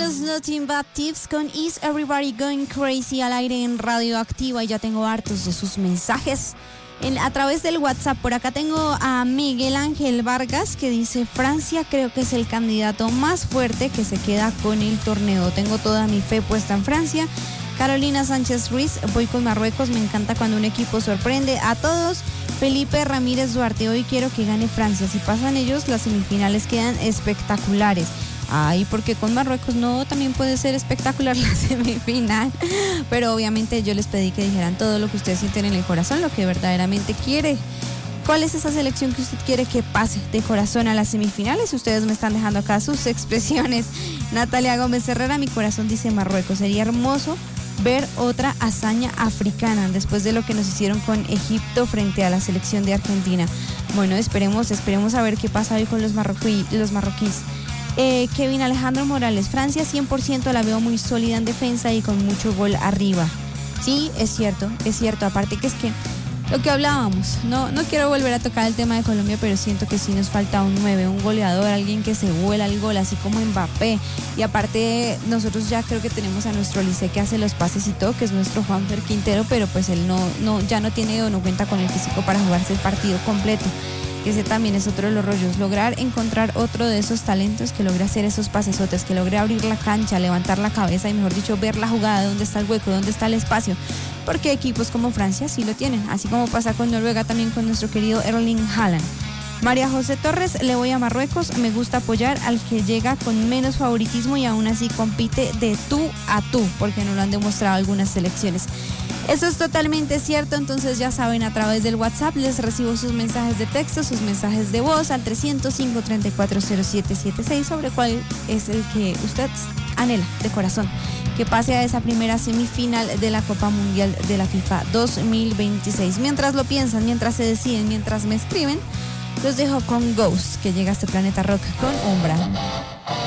los Nothing Bad Tips con Is Everybody Going Crazy al aire en Radioactiva, y ya tengo hartos de sus mensajes a través del WhatsApp. Por acá tengo a Miguel Ángel Vargas que dice: Francia creo que es el candidato más fuerte que se queda con el torneo. Tengo toda mi fe puesta en Francia. Carolina Sánchez Ruiz: voy con Marruecos, me encanta cuando un equipo sorprende a todos. Felipe Ramírez Duarte: hoy quiero que gane Francia, si pasan ellos las semifinales quedan espectaculares. Ay, porque con Marruecos no, también puede ser espectacular la semifinal, pero obviamente yo les pedí que dijeran todo lo que ustedes sienten en el corazón, lo que verdaderamente quiere. ¿Cuál es esa selección que usted quiere que pase de corazón a las semifinales? Ustedes me están dejando acá sus expresiones. Natalia Gómez Herrera: mi corazón dice Marruecos, sería hermoso ver otra hazaña africana después de lo que nos hicieron con Egipto frente a la selección de Argentina. Bueno, esperemos a ver qué pasa hoy con los marroquíes. Kevin Alejandro Morales: Francia 100% la veo muy sólida en defensa y con mucho gol arriba. Sí, es cierto, aparte que es que lo que hablábamos, no quiero volver a tocar el tema de Colombia, pero siento que sí nos falta un 9, un goleador, alguien que se vuela el gol, así como Mbappé. Y aparte, nosotros ya creo que tenemos a nuestro Lisé que hace los pases y todo, que es nuestro Juanfer Quintero, pero pues él ya no tiene o no cuenta con el físico para jugarse el partido completo. Que ese también es otro de los rollos, lograr encontrar otro de esos talentos que logre hacer esos pasesotes, que logre abrir la cancha, levantar la cabeza y, mejor dicho, ver la jugada, dónde está el hueco, dónde está el espacio, porque equipos como Francia sí lo tienen, así como pasa con Noruega también con nuestro querido Erling Haaland. María José Torres: le voy a Marruecos, me gusta apoyar al que llega con menos favoritismo y aún así compite de tú a tú, porque no lo han demostrado algunas selecciones. Eso es totalmente cierto, entonces ya saben, a través del WhatsApp les recibo sus mensajes de texto, sus mensajes de voz al 305-340776 sobre cuál es el que usted anhela de corazón que pase a esa primera semifinal de la Copa Mundial de la FIFA 2026. Mientras lo piensan, mientras se deciden, mientras me escriben, los dejo con Ghost, que llega a este Planeta Rock con Umbra.